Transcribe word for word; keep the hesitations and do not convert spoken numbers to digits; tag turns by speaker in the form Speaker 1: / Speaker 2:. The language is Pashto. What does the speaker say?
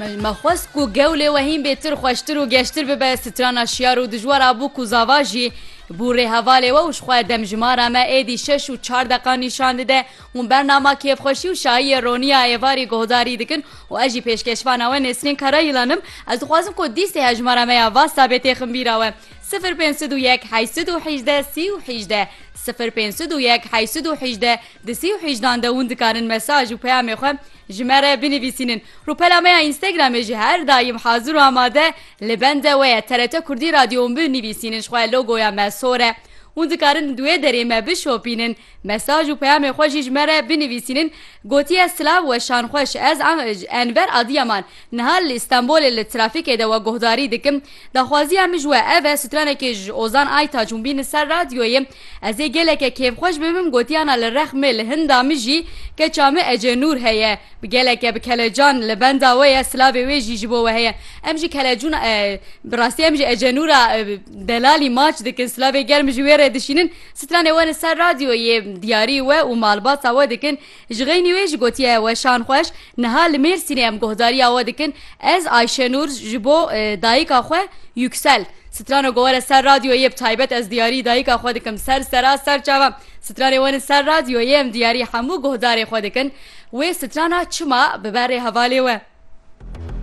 Speaker 1: مخواست کو گول وهیم بهتر خوشتر و گشتر به ستران شیار و دجوار ابو کوزاواجی بوره حواله و شخواه دمجمارا ما ایدی شش و چار دقا نشان ده اون برنامه کیف خوشی و شایی رونیا ایواری گهداری دکن و اجی پیشکشوانا و نسرین کرایلانم از خوازم که دیسته هجمارا ما یا ثابته خمبیرا و صفر پنج یک هشت و هجده سی و هجده صفر پنج یک هشت و هجده دسی و هجده داون دکارن مساج و پیام خواه جمره بنویسینن رو پلامه اینستاگرام جی هر دایم حاضر و آماده لبنده و ترته کردی رادیو بنویسینن شخواه لوگویا مسوره اون دکارن دوی دری ما بشوپینن مساج و پیام خوش جمره بنویسینن گوتی سلاو و شان خوش از انور آدیامان نهال استانبول الترافیک ده و گهداری دکم دخوازی هم جوا اوه سترانه که اوزان آیتا جون بین سر رادیوی از گله که کیف خوش ببیم گوتی انا لرخم الهندام جی که چامه اجه نور هیه بگله که بکله جان لبنده وی سلاوی وی جی جبو هیه امجی کله جون براستی امجی اجه نورا دلالی ماچ دکن سلاوی گرم جویره دشینن سترانه وان سر رادیوی دیاری و و مالبات سوا دکن جغینی ویش گوتیه و شان خوش نهال مرسینه ام گهداری آوا دکن از آیشه نور جبو دایکا خواه یکسل سترانو گواره سر رادیو یب تایبت از دیاری دایکا خواه دکم سر سرا سر چاوام سترانه وان سر رادیو یم دیاری همو گهداری خواه دکن و سترانا چما ببره حواله و